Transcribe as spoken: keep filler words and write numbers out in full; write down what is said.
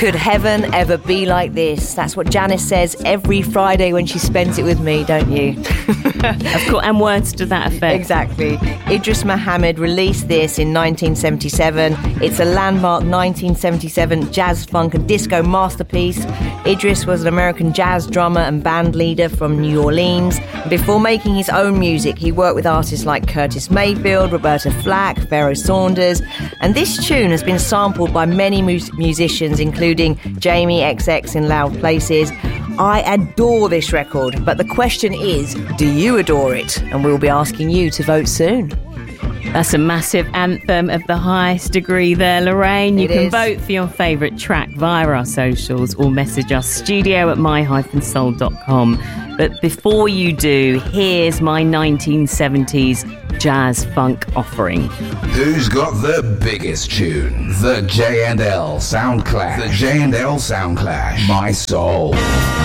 Could heaven ever be like this? That's what Janice says every Friday when she spends it with me, don't you? Of course, and words to that effect. Exactly. Idris Muhammad released this in nineteen seventy-seven. It's a landmark nineteen seventy-seven jazz, funk and disco masterpiece. Idris was an American jazz drummer and band leader from New Orleans. Before making his own music, he worked with artists like Curtis Mayfield, Roberta Flack, Pharoah Saunders, and this tune has been sampled by many mu- musicians, including Jamie X X in Loud Places. I adore this record, but the question is, do you adore it? And we'll be asking you to vote soon. That's a massive anthem of the highest degree there, Lorraine. You It can is. vote for your favourite track via our socials or message us studio at my dash soul dot com. But before you do, here's my nineteen seventies jazz funk offering. Who's got the biggest tune? The J and L Sound Clash. The J and L Sound Clash. My Soul.